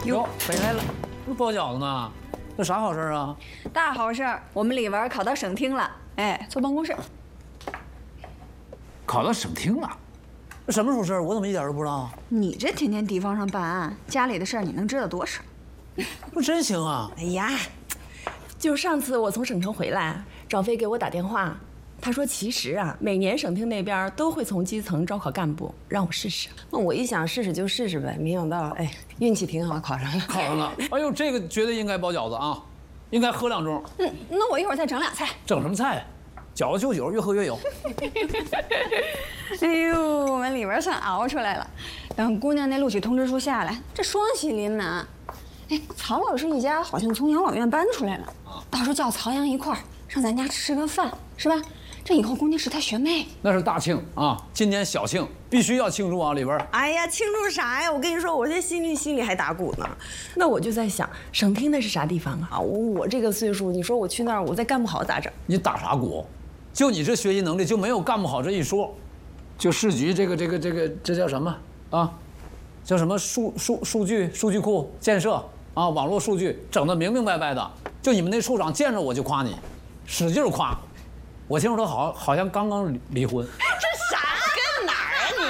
哟，回来了，这包饺子呢？这啥好事啊？ 大好事儿，我们李文考到省厅了，哎，坐办公室。 考到省厅了？这什么时候事儿？我怎么一点都不知道？ 你这天天地方上办案，家里的事儿你能知道多少？ 不真行啊！ 哎呀，就上次我从省城回来，赵飞给我打电话，他说其实啊，每年省厅那边都会从基层招考干部，让我试试。 那我一想试试就试试呗，没想到哎，运气挺好，考上了。 考上了！哎呦，这个绝对应该包饺子啊，应该喝2盅。 那我一会儿再整俩菜。 整什么菜？饺子就酒，越喝越有。 哎呦，我们李文算熬出来了。等姑娘那录取通知书下来，这双喜临门。哎，曹老师一家好像从养老院搬出来了，到时候叫曹阳一块儿上咱家吃个饭，是吧？这以后姑娘是他学妹。 那是大庆啊，今年小庆，必须要庆祝啊，里边。 哎呀，庆祝啥呀？我跟你说，我这心里还打鼓呢。 那我就在想，省厅那是啥地方啊？ 啊，我这个岁数，你说我去那儿，我再干不好咋整？ 你打啥鼓？就你这学习能力，就没有干不好这一说。就市局这叫什么啊？叫什么数据库建设啊？网络数据整得明明白白的。就你们那处长见着我就夸你，使劲夸。我听说他好像刚刚离婚。 真